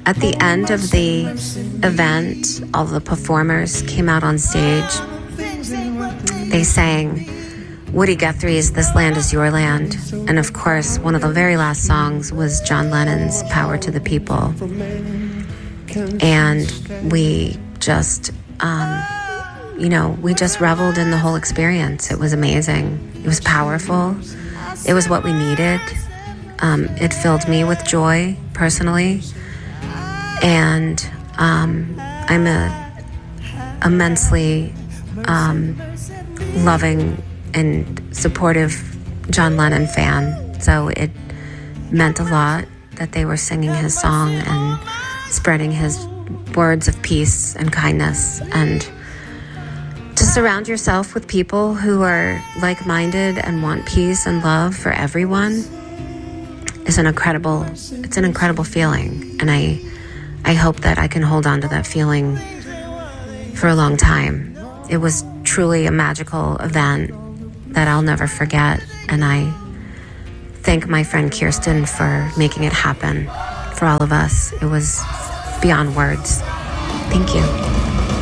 At the end of the event, all the performers came out on stage. They sang Woody Guthrie's This Land Is Your Land. And of course, one of the very last songs was John Lennon's Power to the People. And we just, we just reveled in the whole experience. It was amazing. It was powerful. It was what we needed. It filled me with joy, personally. And I'm a immensely loving and supportive John Lennon fan. So it meant a lot that they were singing his song and spreading his words of peace and kindness. And to surround yourself with people who are like-minded and want peace and love for everyone is an incredible feeling. And I hope that I can hold on to that feeling for a long time. It was truly a magical event that I'll never forget. And I thank my friend Kirsten for making it happen for all of us. It was beyond words. Thank you.